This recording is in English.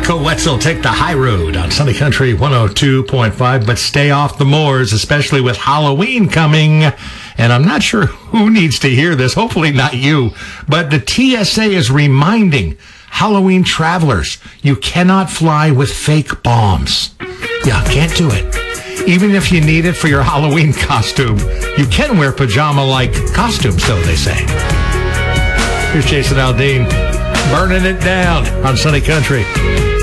Michael Wetzel, take the high road on Sunny Country 102.5, but stay off the moors, especially with Halloween coming. And I'm not sure who needs to hear this, hopefully not you, but the TSA is reminding Halloween travelers, you cannot fly with fake bombs. Yeah, can't do it. Even if you need it for your Halloween costume, you can wear pajama-like costumes, though, they say. Here's Jason Aldean, burning it down on Sunny Country.